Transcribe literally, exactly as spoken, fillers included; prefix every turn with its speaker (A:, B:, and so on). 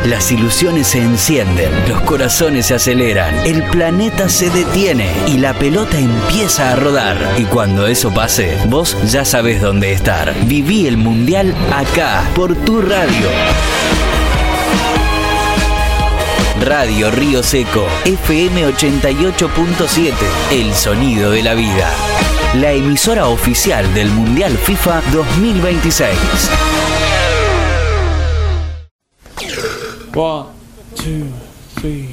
A: Las ilusiones se encienden, los corazones se aceleran, el planeta se detiene y la pelota empieza a rodar. Y cuando eso pase, vos ya sabés dónde estar. Viví el Mundial acá, por tu radio. Radio Río Seco, F M ochenta y ocho punto siete, el sonido de la vida. La emisora oficial del Mundial FIFA dos mil veintiséis.
B: One, two, three.